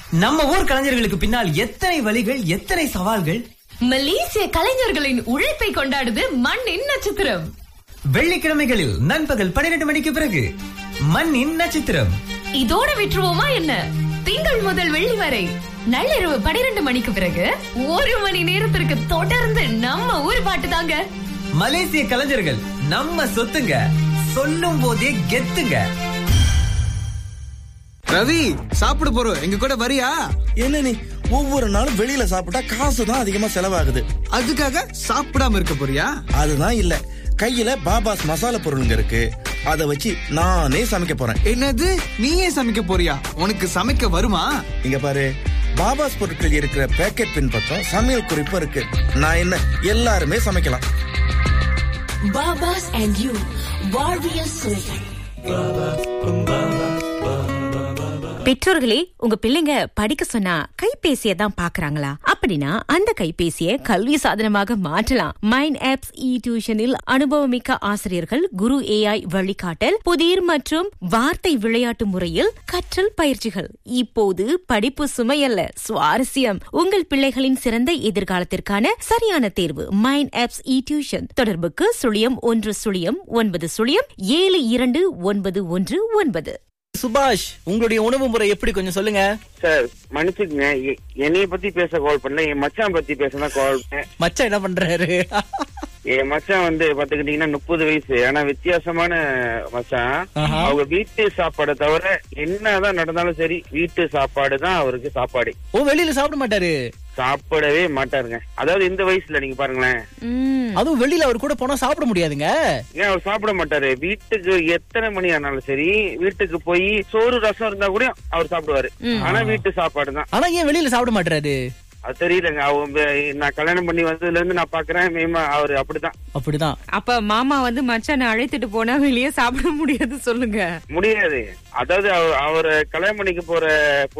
நம்ம ஊர் கலைஞர்களுக்கு பின்னால் எத்தனை வழிகள், எத்தனை சவால்கள். மலேசிய கலைஞர்களின் உழைப்பை கொண்டாடுது மண்ணின் நட்சத்திரம். வெள்ளிக்கிழமைகளில் நண்பகல் 12 மணிக்கு பிறகு மண்ணின் நட்சத்திரம். இதோட விட்டுருவோமா என்ன? திங்கள் முதல் வெள்ளி வரை நள்ளிரவு 12 மணிக்கு பிறகு 1 மணி நேரத்திற்கு தொடர்ந்து நம்ம ஊர் பாட்டு தாங்க. மலேசிய கலைஞர்கள் நம்ம சொத்துங்க, சொல்லும் போதே கெத்துங்க. ரவி, சாப்பிட போறோம், எங்க கூட வரியா? என்ன நீ ஒவ்வொரு நாளும் வெளியில சாப்பிட்டா காசு தான் அதிகமா செலவாகுது. அதுக்காக சாப்பிடாம இருக்க போறியா? அதுதான் இல்ல, கையில பாபாஸ் மசாலா பொருளுங்க இருக்கு, அத வச்சு நானே சமைக்க போறேன். என்னது, நீயே சமைக்க போறியா? உனக்கு சமைக்க வருமா? இங்க பாரு, பாபாஸ் பொருட்கள் இருக்கிற பேக்கெட் பின் பக்கம் சமையல் குறிப்பு இருக்கு. நான் என்ன, எல்லாருமே சமைக்கலாம். பாபாஸ் அண்ட் யூ, வாழ்வியல் சுவைகள். பெற்றோர்களே, உங்க பிள்ளைங்க படிக்க சொன்னா கைபேசியை தான் பாக்குறாங்களா? அப்படின்னா அந்த கைபேசியை கல்வி சாதனமாக மாற்றலாம். மைண்ட் ஆப்ஸ் இ டியூஷனில் அனுபவமிக்க ஆசிரியர்கள், குரு AI வழிகாட்டல், புதிர் மற்றும் வார்த்தை விளையாட்டு முறையில் கற்றல் பயிற்சிகள். இப்போது படிப்பு சுமையல்ல, சுவாரஸ்யம். உங்கள் பிள்ளைகளின் சிறந்த எதிர்காலத்திற்கான சரியான தேர்வு மைண்ட் ஆப்ஸ் இ டியூஷன். தொடர்புக்கு 011009729119. சுபாஷ், உங்களுடைய உணவு முறை எப்படி, கொஞ்சம் சொல்லுங்க சார். மன்னிச்சுக்குங்க, என்னைய பத்தி பேச கால் பண்ணல, என் மச்சான் பத்தி பேசதான் கால் பண்ணேன். மச்சான் என்ன பண்றாரு? என் மச்சான் வந்து பாத்துக்கிட்டீங்கன்னா 30 வயசு, ஆனா வித்தியாசமான மச்சான். அவங்க வீட்டு சாப்பாடை தவிர என்னதான் நடந்தாலும் சரி, வீட்டு சாப்பாடு தான் அவருக்கு சாப்பாடு. ஓ, வெளியில சாப்பிட மாட்டாரு? சாப்பிடவே மாட்டாருங்க. அதாவது இந்த வயசுல நீங்க பாருங்களேன், அதுவும் வெளியில அவர் கூட போனா சாப்பிட முடியாதுங்க. ஏன் அவர் சாப்பிட மாட்டாரு? வீட்டுக்கு எத்தனை மணி ஆனாலும் சரி, வீட்டுக்கு போய் சோறு ரசம் இருந்தா கூட அவர் சாப்பிடுவாரு. ஆனா வீட்டு சாப்பாடு தான். ஆனா ஏன் வெளியில சாப்பிட மாட்டாரு? அது தெரியலங்க. அவங்க நான் கல்யாணம் பண்ணி வந்ததுல இருந்து நான் பாக்குறேன், அவரு அப்படிதான். அப்ப மாமா வந்து மச்சானை அழைத்துட்டு போனா வெளியே சாப்பிட முடியாது சொல்லுங்க. முடியாது. அதாவது அவரை கல்யாணம் பண்ணிக்க போற